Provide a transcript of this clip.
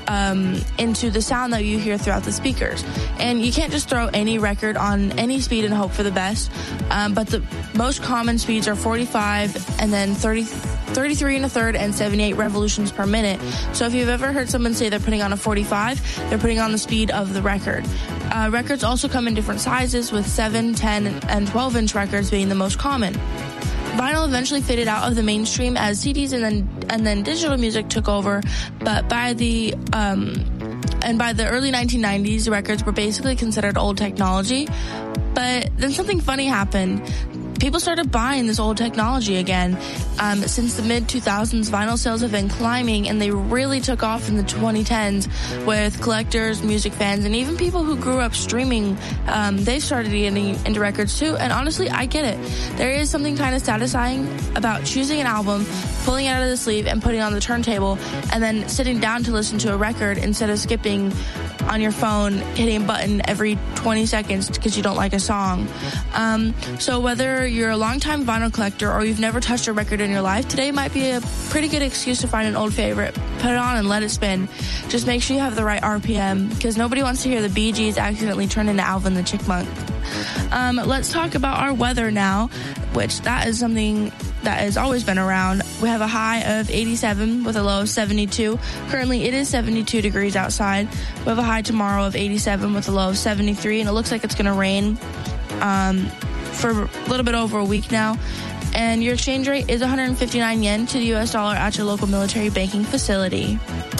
into the sound that you hear throughout the speakers. And you can't just throw any record on any speed and hope for the best, but the most common speeds are 45 and then 33 and a third and 78 revolutions per minute. So if you've ever heard someone say they're putting on a 45, they're putting on the speed of the record. Records also come in different sizes, with 7, 10, and 12-inch records being the most common. Vinyl eventually faded out of the mainstream as CDs and then digital music took over, but by the early 1990s, records were basically considered old technology. But then something funny happened. People started buying this old technology again. Since the mid-2000s, vinyl sales have been climbing, and they really took off in the 2010s with collectors, music fans, and even people who grew up streaming. They started getting into records too, and honestly, I get it. There is something kind of satisfying about choosing an album, pulling it out of the sleeve, and putting it on the turntable, and then sitting down to listen to a record instead of skipping on your phone, hitting a button every 20 seconds because you don't like a song. So whether you're a longtime vinyl collector or you've never touched a record in your life, today might be a pretty good excuse to find an old favorite, put it on, and let it spin. Just make sure you have the right RPM, because nobody wants to hear the Bee Gees accidentally turn into Alvin the Chipmunk. Let's talk about our weather now, which that is something that has always been around. We have a high of 87 with a low of 72. Currently, it is 72 degrees outside. We have a high tomorrow of 87 with a low of 73, and it looks like it's going to rain for a little bit over a week now. And your exchange rate is 159 yen to the U.S. dollar at your local military banking facility.